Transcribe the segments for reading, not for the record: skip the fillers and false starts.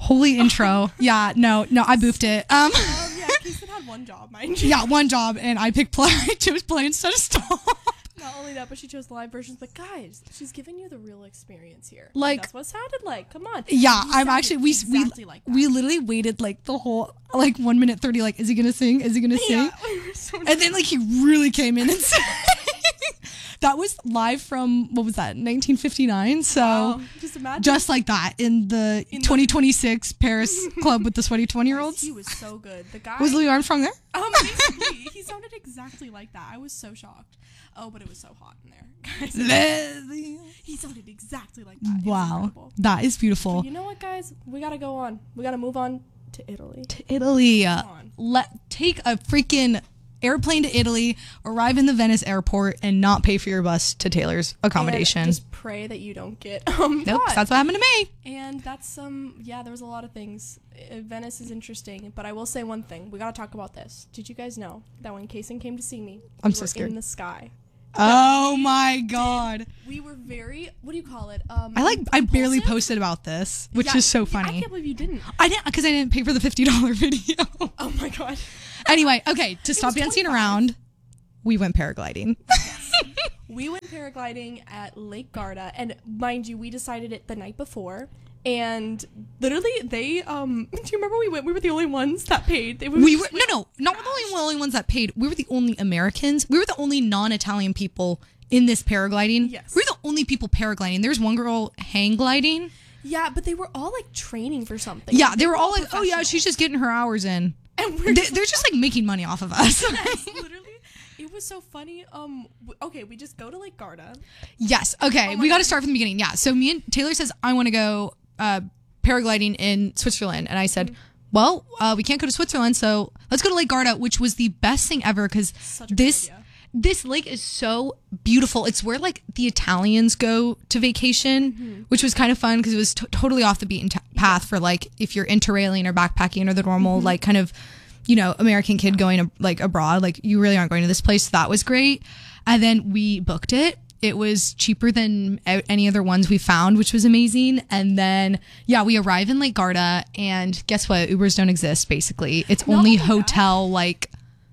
Holy intro. Yeah, no, I boofed it. Yeah, Keeson had one job, mind you. Yeah, one job, and I picked play. I chose play instead of stop. Not only that, but she chose the live versions. But guys, she's giving you the real experience here. Like, that's what it sounded like. Come on. Yeah, You I'm sounded actually exactly like that. we literally waited like the whole like 1 minute 30. Like, is he gonna sing? Is he gonna sing? Yeah, we were so And then like he really came in and sang. That was live from, what was that, 1959? So wow. Just imagine. just like that in the 2026 Paris Club with the sweaty 20-year-olds. He was so good. The guy Was Louis Armstrong there? basically, he sounded exactly like that. I was so shocked. Oh, but it was so hot in there. Guys, he sounded exactly like that. It was Wow, incredible. that is beautiful. But you know what, guys? We gotta go on. We gotta move on to Italy. To Italy. on. Take a freaking airplane to Italy, arrive in the Venice airport, and not pay for your bus to Taylor's accommodation. And just pray that you don't get Nope, caught. that's what happened to me. And that's yeah, there was a lot of things. Venice is interesting, but I will say one thing. We gotta talk about this. Did you guys know that when Kason came to see me, I'm we so were scared. in the sky? Oh my god. We were very, what do you call it? I barely impulsive? posted about this, which Yeah, is so I funny. can't believe you didn't. I didn't, because I didn't pay for the $50 video. Oh my god. Anyway, okay, to stop was dancing 25. around, we went paragliding. We went paragliding at Lake Garda, and mind you, we decided it the night before. And literally, they do you remember we went? We were the only ones that paid. Not the only ones that paid. We were the only Americans. We were the only non-Italian people in this paragliding. Yes. We were the only people paragliding. There's one girl hang gliding. Yeah, but they were all like training for something. Yeah, they were all like, oh yeah, professionals. she's just getting her hours in. And we're They're just like making money off of us. literally, it was so funny. Okay, we just go to Lake Garda. Yes. Okay. We got to start from the beginning. Yeah. So me and Taylor says, I want to go paragliding in Switzerland. And I said, well, we can't go to Switzerland. So let's go to Lake Garda, which was the best thing ever because Such a good idea. this lake is so beautiful. It's where like the Italians go to vacation, which was kind of fun because it was totally off the beaten path for like if you're interrailing or backpacking or the normal like kind of, you know, American kid going like abroad. Like you really aren't going to this place. So that was great. And then we booked it. It was cheaper than any other ones we found, which was amazing. And then, yeah, we arrive in Lake Garda and guess what? Ubers don't exist, basically. It's only hotel, like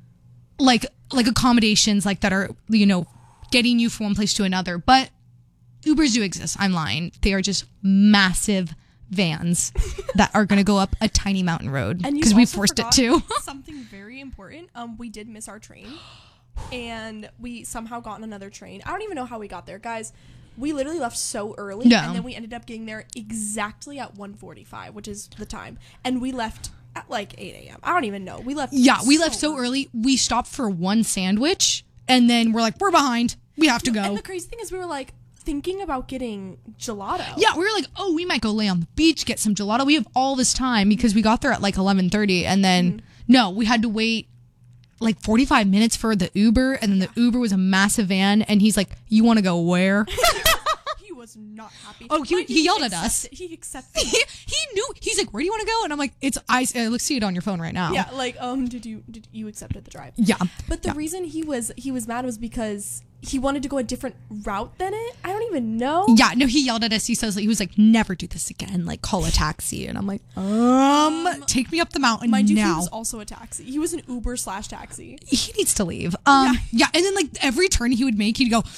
accommodations like that are, you know, getting you from one place to another. But Ubers do exist. I'm lying. They are just massive vans that are going to go up a tiny mountain road because we forced it to. Something very important. We did miss our train. And we somehow got on another train. I don't even know how we got there, guys. We literally left so early, No. and then we ended up getting there exactly at 1:45, which is the time. And we left at like 8 a.m. I don't even know. We left. Yeah, we left so early. We stopped for one sandwich, and then we're like, we're behind. We have to go. And the crazy thing is, we were like thinking about getting gelato. Yeah, we were like, oh, we might go lay on the beach, get some gelato. We have all this time because we got there at like 11:30, and then no, we had to wait like 45 minutes for the Uber, and then the Uber was a massive van, and he's like, you want to go where? He was not happy. Oh, he yelled at us. He accepted it. he knew. He's like, where do you want to go? And I'm like, let's see it on your phone right now. Yeah, like, did you accepted the drive? Yeah. But the reason he was mad was because he wanted to go a different route than it. I don't even know. Yeah, no, he yelled at us. He says, he was like, never do this again. Like, call a taxi. And I'm like, take me up the mountain Mind you, now. he was also a taxi. He was an Uber/taxi. He needs to leave. Yeah. And then like every turn he would make, he'd go,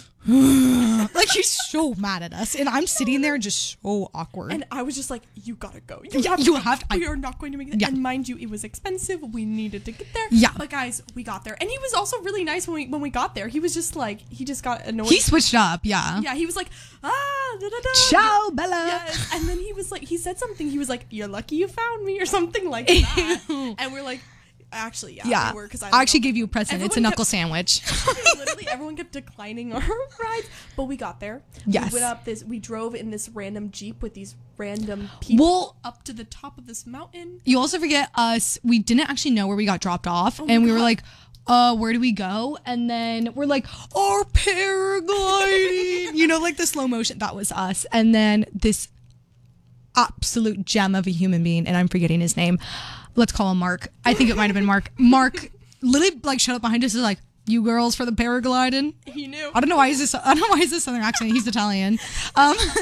like he's so mad at us. And I'm sitting there just so awkward. And I was just like, you gotta go. You have to. We are not going to make it. Yeah. And mind you, it was expensive. We needed to get there. Yeah. But guys, we got there. And he was also really nice when we got there. He was just like, he just got annoyed. He switched up, yeah. Yeah, he was like, da, da, da. Ciao, Bella. Yes. And then he was like, he said something. He was like, you're lucky you found me or something like that. And we're like, actually, yeah. We were, 'cause I actually gave you a present. Everyone It's a knuckle sandwich. Literally, everyone kept declining our rides, but we got there. Yes. We drove in this random Jeep with these random people up to the top of this mountain. You also forget us. We didn't actually know where we got dropped off, and we were like, where do we go? And then we're like, our paragliding. You know, like the slow motion. That was us. And then this absolute gem of a human being, and I'm forgetting his name. Let's call him Mark. I think it might have been Mark. Mark literally like showed up behind us and was like, you girls for the paragliding? He knew. I don't know why he's this Southern accent. He's Italian.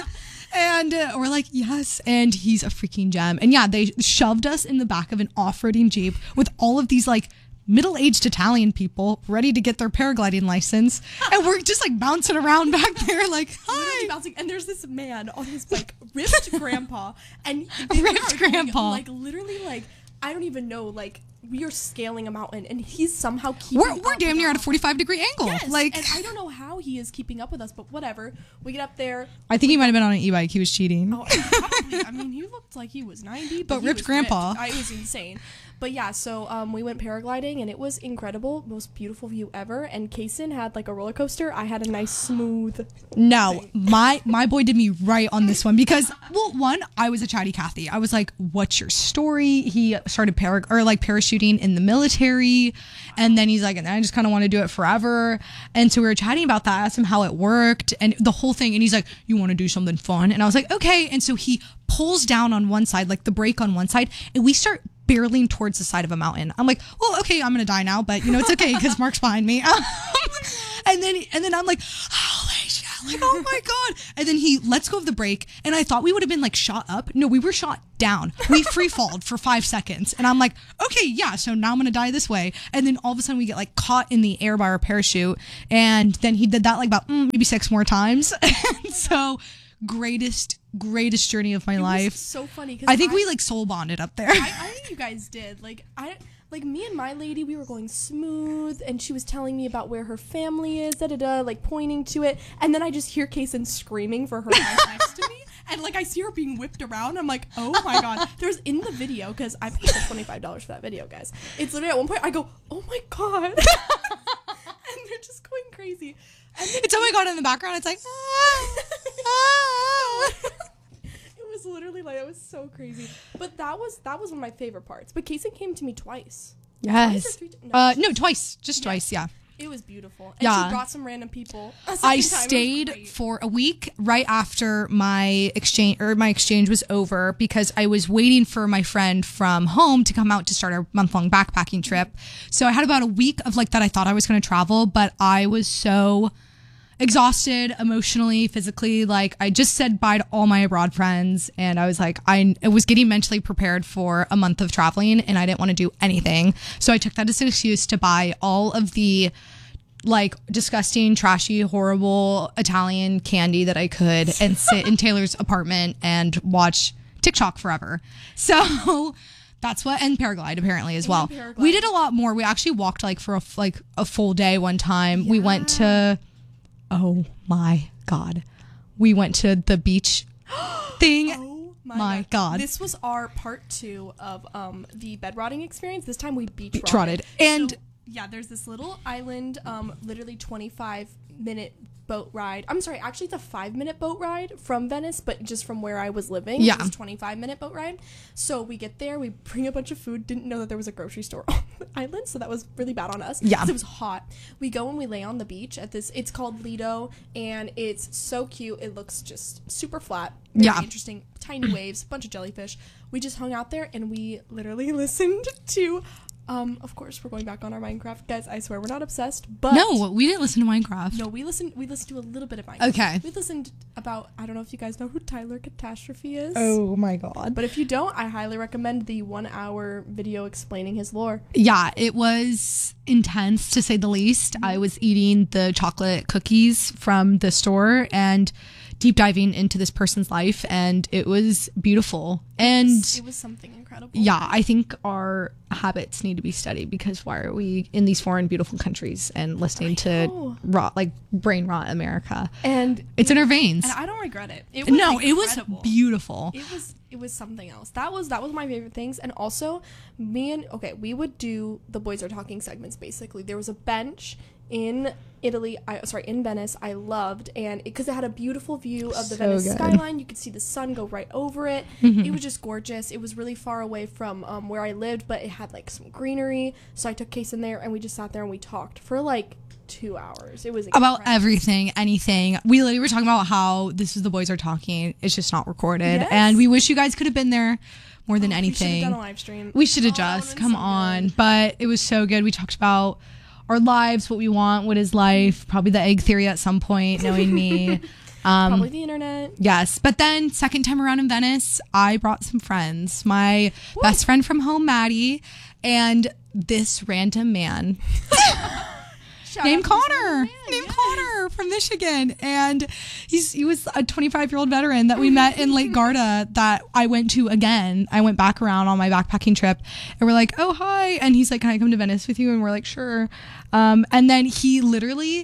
And we're like, yes. And he's a freaking gem. And yeah, they shoved us in the back of an off-roading Jeep with all of these like middle-aged Italian people ready to get their paragliding license. And we're just like bouncing around back there like, hi. Bouncing. And there's this man on his bike, ripped grandpa. And ripped grandpa. Like literally like, I don't even know, like we are scaling a mountain and he's somehow keeping we're damn near at a 45-degree angle. Yes, like, and I don't know how he is keeping up with us, but whatever. We get up there. I think he might have been on an e-bike. He was cheating. Oh, probably. I mean, he looked like he was 90, but ripped grandpa. It was insane. But yeah, so we went paragliding and it was incredible, most beautiful view ever. And Kaysen had like a roller coaster. I had a nice smooth. No, my boy did me right on this one because, well, one, I was a chatty Cathy. I was like, "What's your story?" He started parachuting in the military, and then he's like, "And I just kind of want to do it forever." And so we were chatting about that. I asked him how it worked and the whole thing, and he's like, "You want to do something fun?" And I was like, "Okay." And so he pulls down on one side, like the brake on one side, and we start barreling towards the side of a mountain. I'm like, well, okay, I'm gonna die now, but you know, it's okay because Mark's behind me. and then I'm like, holy shit, like, oh my god. And then he lets go of the brake, and I thought we would have been like shot up. No, we were shot down. We free falled for 5 seconds, and I'm like, okay, yeah, so now I'm gonna die this way. And then all of a sudden we get like caught in the air by our parachute, and then he did that like about maybe 6 more times. And so greatest journey of my life. So funny. I think we like soul bonded up there. I think you guys did. Like me and my lady, we were going smooth, and she was telling me about where her family is, like pointing to it, and then I just hear Kaysen screaming for her life next to me, and like I see her being whipped around. I'm like, oh my god. There's in the video, because I paid $25 for that video, guys. It's literally at one point I go, oh my god, and they're just going crazy. And it's oh my god in the background. It's like, It was literally like, it was so crazy. But that was one of my favorite parts. But Kaysen came to me twice. Yes. Twice. Just twice, yeah. It was beautiful. And she brought some random people. I stayed for a week right after my exchange was over because I was waiting for my friend from home to come out to start our month-long backpacking trip. So I had about a week of like that I thought I was going to travel, but I was so exhausted emotionally, physically. Like I just said bye to all my abroad friends, and I was like, I was getting mentally prepared for a month of traveling, and I didn't want to do anything. So I took that as an excuse to buy all of the like disgusting, trashy, horrible Italian candy that I could and sit in Taylor's apartment and watch TikTok forever. So that's what, and paraglide apparently as well. We did a lot more. We actually walked like for a full day one time. Yeah. We went to, oh my God. We went to the beach thing. Oh my God. This was our part 2 of the bed rotting experience. This time we beach rotted. And so, yeah, there's this little island, literally 25-minute boat ride. I'm sorry, actually it's a 5-minute boat ride from Venice, but just from where I was living. Yeah. It was a 25-minute boat ride. So we get there, we bring a bunch of food, didn't know that there was a grocery store on the island, so that was really bad on us. Yeah. It was hot. We go and we lay on the beach at this, it's called Lido, and it's so cute. It looks just super flat. Very interesting. Tiny waves, bunch of jellyfish. We just hung out there and we literally listened to of course, we're going back on our Minecraft, guys. I swear we're not obsessed, but no, we didn't listen to Minecraft. No, we listened to a little bit of Minecraft. Okay, we listened about, I don't know if you guys know who Tyler Catastrophe is. Oh my God! But if you don't, I highly recommend the 1-hour video explaining his lore. Yeah, it was intense to say the least. I was eating the chocolate cookies from the store and deep diving into this person's life, and it was beautiful. And it was something incredible. Yeah, I think our habits need to be studied, because why are we in these foreign beautiful countries and listening to brain rot America? And it's in our veins. And I don't regret it. It was beautiful. It was something else. That was my favorite things. And also we would do the Boys Are Talking segments. Basically, there was a bench in Venice, I loved, and because it had a beautiful view of the Venice skyline. You could see the sun go right over it. Mm-hmm. It was just gorgeous. It was really far away from where I lived, but it had like some greenery. So I took Kaysen there, and we just sat there and we talked for like 2 hours. It was incredible. About everything, anything. We literally were talking about how this is the Boys Are Talking. It's just not recorded, and we wish you guys could have been there. More than anything, we should have done a live stream. We should have just come on, but it was so good. We talked about our lives, what we want, what is life, probably the egg theory at some point, knowing me. Probably the internet. Yes. But then second time around in Venice, I brought some friends. My best friend from home, Maddie, and this random man named Connor. Connor from Michigan. And he was a 25-year-old veteran that we met in Lake Garda that I went to again. I went back around on my backpacking trip and we're like, oh, hi. And he's like, can I come to Venice with you? And we're like, sure. And then he literally,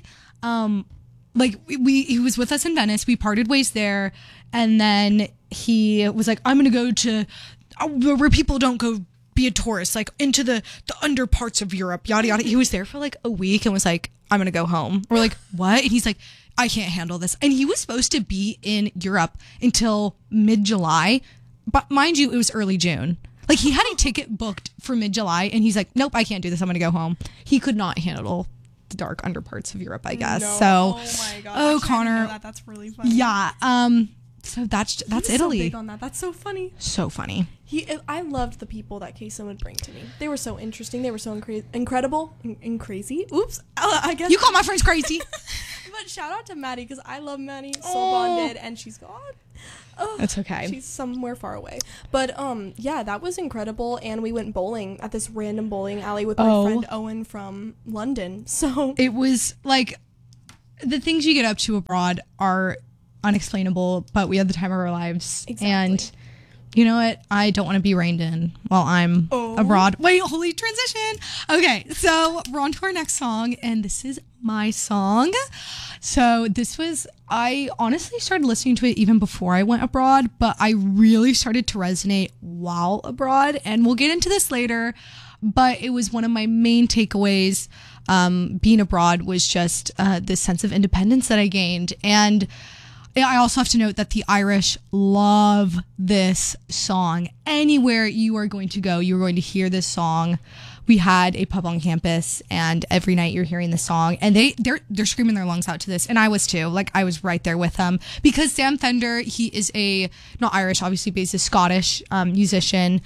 he was with us in Venice. We parted ways there. And then he was like, I'm going to go to where people don't go be a tourist, like into the under parts of Europe, yada yada. He was there for like a week and was like, I'm gonna go home. We're like, what? And he's like, I can't handle this. And he was supposed to be in Europe until mid-July, but mind you, it was early June. Like he had a ticket booked for mid-July and he's like, nope, I can't do this, I'm gonna go home. He could not handle the dark under parts of Europe, I guess. No. So oh my god, oh Connor, that's really funny. Yeah. So that's Italy. So big on that. That's so funny. So funny. I loved the people that Kason would bring to me. They were so interesting. They were so incredible and crazy. Oops. I guess you call my friends crazy. But shout out to Maddie because I love Maddie. So bonded, and she's gone. That's okay. She's somewhere far away. But yeah, that was incredible. And we went bowling at this random bowling alley with my friend Owen from London. So it was like the things you get up to abroad are unexplainable, but we had the time of our lives. Exactly. And you know what? I don't want to be reined in while I'm abroad. Wait, holy transition. Okay, so we're on to our next song, and this is my song. So I honestly started listening to it even before I went abroad, but I really started to resonate while abroad, and we'll get into this later, but it was one of my main takeaways being abroad was just this sense of independence that I gained. And I also have to note that the Irish love this song. Anywhere you are going to go, you're going to hear this song. We had a pub on campus, and every night you're hearing the song, and they're screaming their lungs out to this, and I was too. Like I was right there with them because Sam Fender, he is not Irish, obviously, but he's a Scottish musician.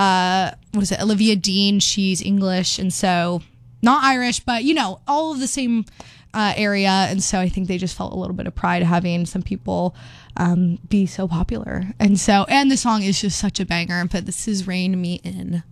Olivia Dean, she's English, and so not Irish, but all of the same area, and so I think they just felt a little bit of pride having some people be so popular, and the song is just such a banger. But this is Rein Me In.